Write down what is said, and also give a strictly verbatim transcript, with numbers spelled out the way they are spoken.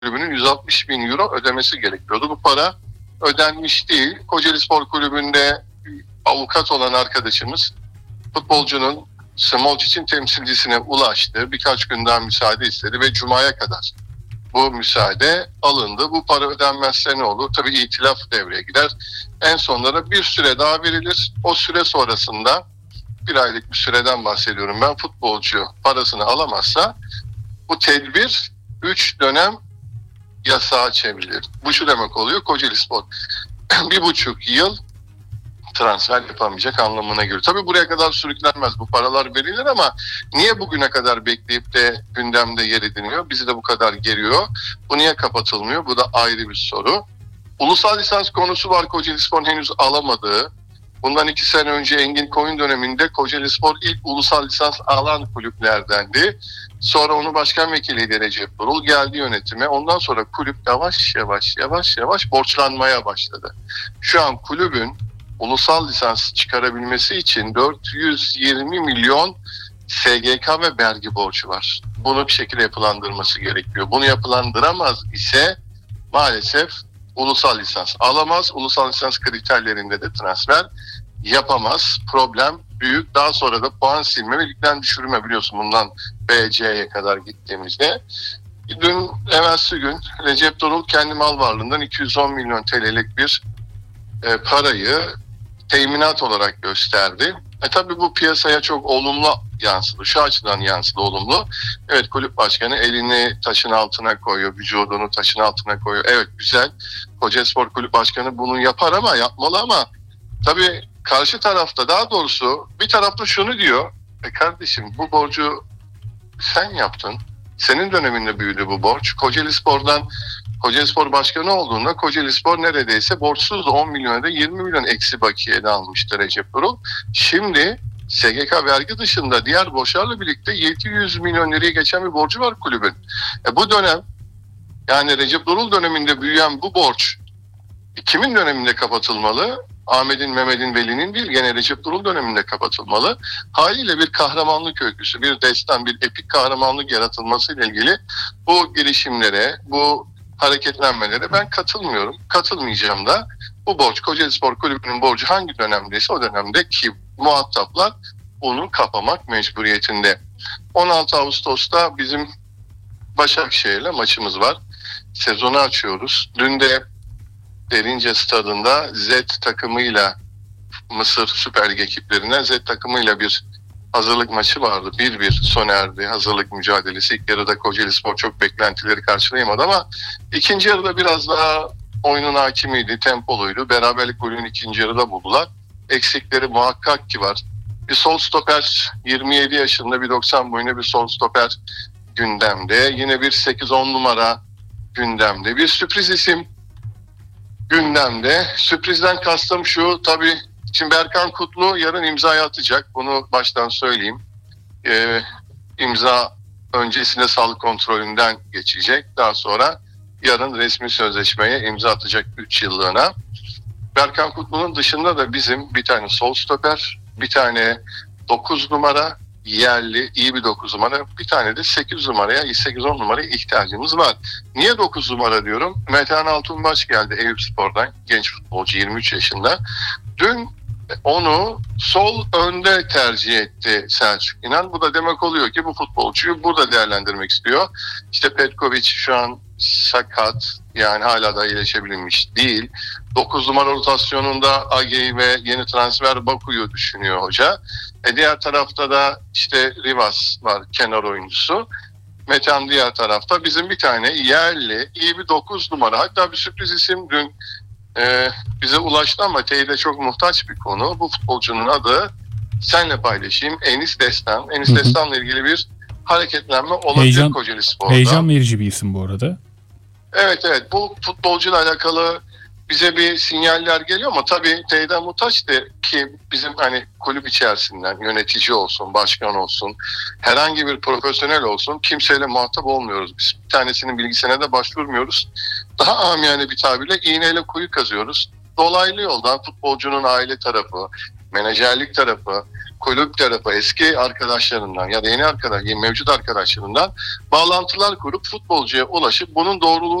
Kulübü'nün yüz altmış bin euro ödemesi gerekiyordu. Bu para ödenmiş değil. Kocaelispor Kulübü'nde avukat olan arkadaşımız futbolcunun Smolcic'in temsilcisine ulaştı. Birkaç gün daha müsaade istedi ve Cuma'ya kadar bu müsaade alındı. Bu para ödenmezse ne olur? Tabii itilaf devreye gider. En sonunda bir süre daha verilir. O süre sonrasında bir aylık bir süreden bahsediyorum ben. Futbolcu parasını alamazsa bu tedbir üç dönem yasağa çevrilir. Bu şu demek oluyor: Kocaelispor bir buçuk yıl transfer yapamayacak anlamına geliyor. Tabii buraya kadar sürüklenmez. Bu paralar verilir ama niye bugüne kadar bekleyip de gündemde yer ediniyor? Bizi de bu kadar geriyor. Bu niye kapatılmıyor? Bu da ayrı bir soru. Ulusal lisans konusu var. Kocaelispor'un henüz alamadığı. Bundan iki sene önce Engin Koyun döneminde Kocaelispor ilk ulusal lisans alan kulüplerdendi. Sonra onu başkan vekiliydi Recep Durul. Geldi yönetime. Ondan sonra kulüp yavaş yavaş yavaş yavaş borçlanmaya başladı. Şu an kulübün ulusal lisans çıkarabilmesi için dört yüz yirmi milyon S G K ve vergi borcu var. Bunu bir şekilde yapılandırması gerekiyor. Bunu yapılandıramaz ise maalesef ulusal lisans alamaz. Ulusal lisans kriterlerinde de transfer yapamaz. Problem büyük. Daha sonra da puan silme ve ligden düşürme, biliyorsun bundan B C'ye kadar gittiğimizde. Dün evvelsi gün Recep Durul kendi mal varlığından iki yüz on milyon T L'lik bir e, parayı teminat olarak gösterdi. E tabii bu piyasaya çok olumlu yansıdı. Şu açıdan yansıdı olumlu. Evet, kulüp başkanı elini taşın altına koyuyor, vücudunu taşın altına koyuyor. Evet, güzel. Kocaelispor Kulüp Başkanı bunu yapar ama yapmalı ama tabii karşı tarafta, daha doğrusu bir tarafta şunu diyor: E kardeşim, bu borcu sen yaptın. Senin döneminde büyüdü bu borç. Kocaelispor'dan Kocaelispor Başkanı olduğunda Kocaelispor neredeyse borçsuzdu. on milyona da yirmi milyon eksi bakiyede almıştı Recep Durul. Şimdi S G K vergi dışında diğer borçlarla birlikte yedi yüz milyon liraya geçen bir borcu var kulübün. E bu dönem, yani Recep Durul döneminde büyüyen bu borç kimin döneminde kapatılmalı? Ahmet'in, Mehmet'in, Veli'nin değil, gene Recep Durul döneminde kapatılmalı. Haliyle bir kahramanlık öyküsü, bir destan, bir epik kahramanlık yaratılması ile ilgili bu girişimlere, bu hareketlenmelere ben katılmıyorum. Katılmayacağım da. Bu borç, Kocaelispor Kulübü'nün borcu hangi dönemdeyse o dönemdeki muhataplar bunu kapamak mecburiyetinde. on altı Ağustos'ta bizim Başakşehir'le maçımız var. Sezonu açıyoruz. Dün de Derince Stadı'nda Z takımıyla, Mısır Süper Lig ekiplerinden Z takımıyla bir hazırlık maçı vardı. bir bir sona erdi hazırlık mücadelesi. İlk yarıda Kocaelispor çok beklentileri karşılayamadı ama ikinci yarıda biraz daha oyunun hakimiydi, tempoluydu. Beraberlik golünü ikinci yarıda buldular. Eksikleri muhakkak ki var. Bir sol stoper, yirmi yedi yaşında, bir doksan boyunda bir sol stoper gündemde. Yine bir sekiz on numara gündemde. Bir sürpriz isim gündemde. Sürprizden kastım şu, tabii şimdi Berkan Kutlu yarın imzayı atacak. Bunu baştan söyleyeyim. Ee, imza öncesinde sağlık kontrolünden geçecek. Daha sonra yarın resmi sözleşmeye imza atacak üç yıllığına. Berkan Kutlu'nun dışında da bizim bir tane sol stoper, bir tane dokuz numara, yerli iyi bir dokuz numara, bir tane de sekiz numaraya, sekiz on numaraya ihtiyacımız var. Niye dokuz numara diyorum? Metehan Altunbaş geldi Eyüpspor'dan, genç futbolcu, yirmi üç yaşında. Dün onu sol önde tercih etti Selçuk İnan. Bu da demek oluyor ki bu futbolcuyu burada değerlendirmek istiyor. İşte Petkovic şu an sakat, yani hala da iyileşebilmiş değil. dokuz numara rotasyonunda Age'yi ve yeni transfer Baku'yu düşünüyor hoca. E diğer tarafta da işte Rivas var, kenar oyuncusu. Metehan diğer tarafta. Bizim bir tane yerli, iyi bir dokuz numara. Hatta bir sürpriz isim dün e, bize ulaştı ama teyide çok muhtaç bir konu. Bu futbolcunun adı, senle paylaşayım, Enis Destan. Enis hı hı. Destan'la ilgili bir hareketlenme olabilir heyecan, Kocaelispor'da. Heyecan verici bir isim bu arada. Evet evet, bu futbolcuyla alakalı bize bir sinyaller geliyor ama tabii teyide muhtaçtı ki bizim hani kulüp içerisinden yönetici olsun, başkan olsun, herhangi bir profesyonel olsun, kimseyle muhatap olmuyoruz. Biz bir tanesinin bilgisine de başvurmuyoruz. Daha amiyane bir tabirle iğneyle kuyu kazıyoruz. Dolaylı yoldan futbolcunun aile tarafı, menajerlik tarafı, kulüp tarafı eski arkadaşlarından ya da yeni arkadaş, mevcut arkadaşlarından bağlantılar kurup futbolcuya ulaşıp bunun doğruluğunu